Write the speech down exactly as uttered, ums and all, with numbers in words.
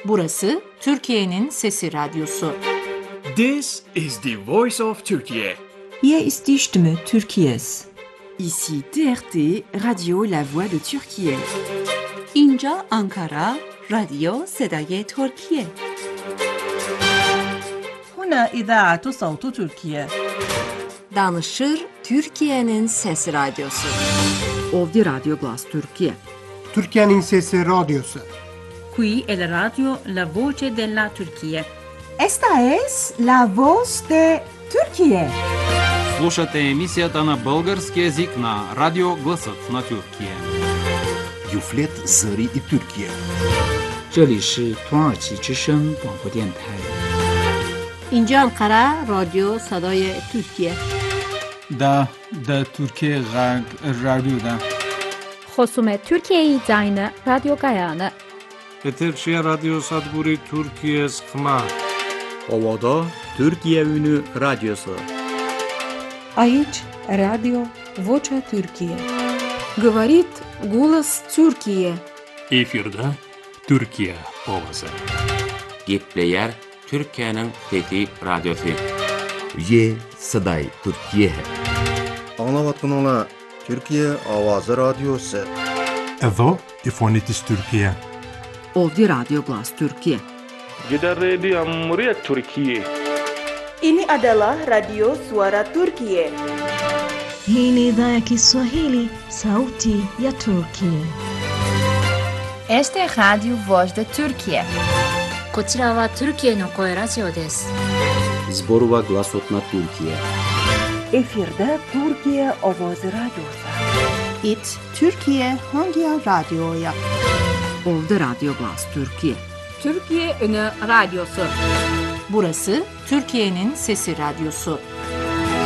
Burası Türkiye'nin Sesi Radyosu. This is the voice of Turkey. Hier ist die Stimme Türkiye's. Ici T R T, Radio La Voix de Türkiye. اینجا آنکارا، رادیو صدای ترکیه. هنا إذاعة صوت تركيا. Danışır Türkiye'nin Sesi Radyosu. Ovdje Radio Glas Türkiye. Türkiye'nin Sesi Radyosu. Qui è la radio La Voce della Turchia. Esta es la voz de Türkiye. Слушате емисията на български език на Радио Гласът на Türkiye. Юфлет Зари и Türkiye. 这里是土耳其之声广播电台。 اینجا آنکارا، رادیو صدای ترکیه. Da, da Türkiye Radyo'da. خصوم ترکیه زاین رادیو گایانه. Eterşehir Radyo Sadburi Türkiye Sıkma. Ovada Türkiye Ünü Radyosu. Aici Radio Vocea Türkiye. Говорит голос Türkiye. Efirde Türkiye Ovası. Gitleyer Türkiye'nin Fethi Radyosu. Ye Saday Türkiye. Anlavatkanala Türkiye Avazı Radyosu. Evo İfonitis Türkiye. Ovdje Radio Glas Türkiye. Gider Radio Cumhuriyet Türkiye. Ini adalah Radio Suara Turkiye. Hii ni idhaa ya Kiswahili, Sauti ya Turkiye. Este es Radio Voz de Turkiye. こちらはトルキエの声ラジオです。 Zborova Glasot na Türkiye. Efirde Türkiye Avazı Radyosu. It Türkiye Hangi Radyo'ya? Ovdje Radio Glas Türkiye. Türkiye Ünü Radyosu. Burası Türkiye'nin Sesi Radyosu.